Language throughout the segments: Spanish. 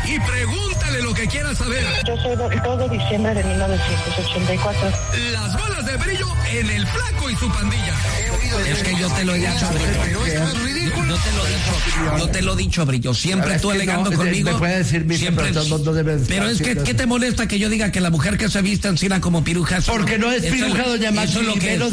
y pregúntale lo que quieras saber. Yo soy del 2 de diciembre de 1984. Las bolas de brillo en el Flaco y su pandilla. Es que yo te lo he dicho, yo te lo he dicho, Brillo. Siempre tú alegando conmigo. Me puede decir, siempre, pero no debes. Pero es que, ¿qué te molesta que yo diga que la mujer que se viste encina como piruja? Porque no es piruja, doña Mati. Eso es lo que es.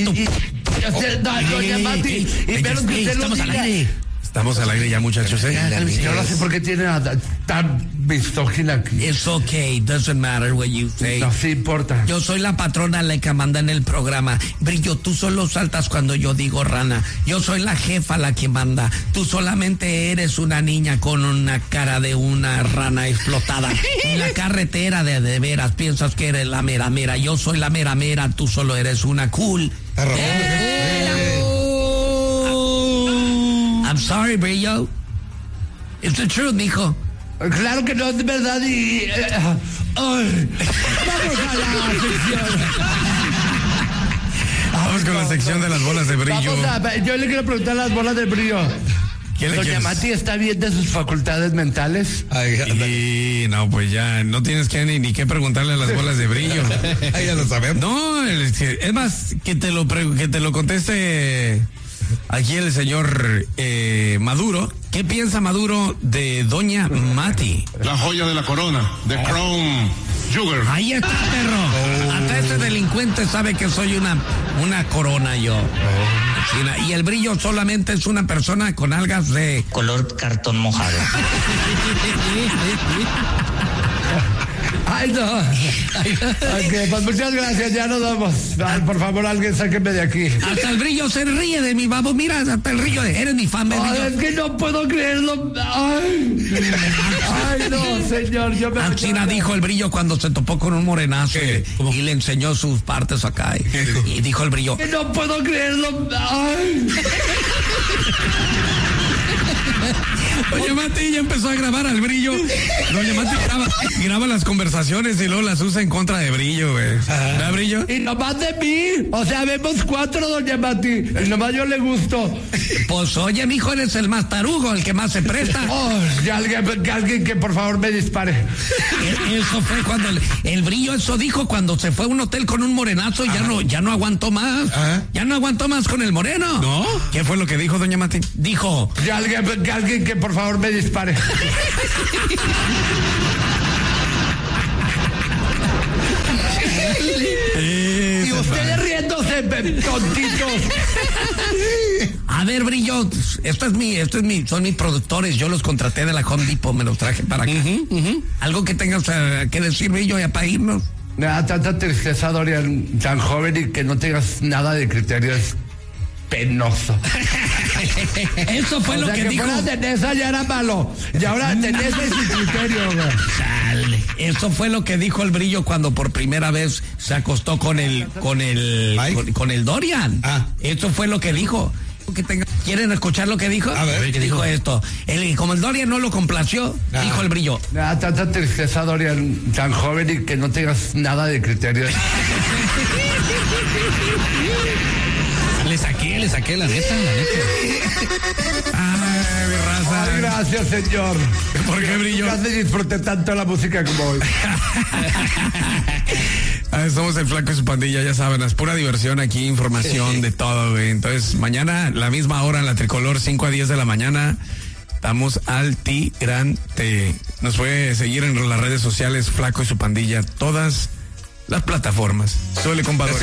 Doña Mati, y menos que usted lo diga. Estamos al aire ya, muchachos. Yo no sé por qué tiene tan misógina aquí. It's okay, doesn't matter what you say. No, sí importa. Yo soy la patrona, la que manda en el programa. Brillo, tú solo saltas cuando yo digo rana. Yo soy la jefa, la que manda. Tú solamente eres una niña con una cara de una rana explotada. En la carretera de veras piensas que eres la mera mera. Yo soy la mera mera, tú solo eres una cool. I'm sorry, Brillo. It's the truth, mijo. Claro que no es verdad y... vamos a la sección. Vamos con la sección de las bolas de brillo. Yo le quiero preguntar las bolas de brillo. Doña Mati, ¿está bien de sus facultades mentales? Y no, pues ya no tienes que ni que preguntarle a las bolas de brillo. Ya lo sabemos. No, es más, que te lo conteste aquí el señor Maduro. ¿Qué piensa Maduro de doña Mati? La joya de la corona, de Crown Jewel. Ahí está, perro. Hasta este delincuente sabe que soy una corona yo. Y el Brillo solamente es una persona con algas de color cartón mojado. Ay, no. Ok, pues muchas gracias, ya nos vamos. Ay, por favor, alguien sáquenme de aquí. Hasta el Brillo se ríe de mi babo. Mira, hasta el Brillo, eres mi fan, Brillo. Es que no puedo creerlo. Ay, no, señor, yo me... China dijo el Brillo cuando se topó con un morenazo y le enseñó sus partes acá. Y dijo el Brillo, que no puedo creerlo. Ay. Doña Mati ya empezó a grabar al Brillo. Doña Mati graba las conversaciones y luego las usa en contra de Brillo, güey. ¿Verdad, Brillo? Y nomás de mí. O sea, vemos 4, doña Mati. Y nomás yo le gusto. Pues oye, mijo, eres el más tarugo, el que más se presta. Alguien que por favor me dispare. Eso fue cuando el Brillo eso dijo cuando se fue a un hotel con un morenazo y ya no aguantó más. Ya no aguantó más con el moreno. ¿No? ¿Qué fue lo que dijo doña Mati? Dijo, alguien que por favor me dispare. Y ustedes riéndose, tontitos. A ver, Brillo, son mis productores, yo los contraté de la Home Depot, me los traje para acá. Algo que tengas que decir, Brillo, ya para irnos. Me da tanta tristeza, Dorian, tan joven y que no tengas nada de criterio. Es penoso. Eso fue lo que dijo. Tenesa ya era malo. Y ahora Tenesa es sin criterio, güey. Dale. Eso fue lo que dijo el Brillo cuando por primera vez se acostó con el Dorian. Eso fue lo que dijo. ¿Quieren escuchar lo que dijo? A ver, ¿qué dijo esto? Como el Dorian no lo complació, dijo el Brillo. Me da tanta tristeza, Dorian, tan joven y que no tengas nada de criterio. Le saqué la neta. Ay, mi raza. Ay, gracias, señor. ¿Por qué, Brillo? Nunca disfruté tanto la música como hoy. Somos el Flaco y su pandilla, ya saben, es pura diversión aquí, información de todo, güey. Entonces, mañana, la misma hora en la Tricolor, 5 a 10 de la mañana, estamos al tirante. Nos puede seguir en las redes sociales, Flaco y su pandilla, todas las plataformas. Soy el compadre.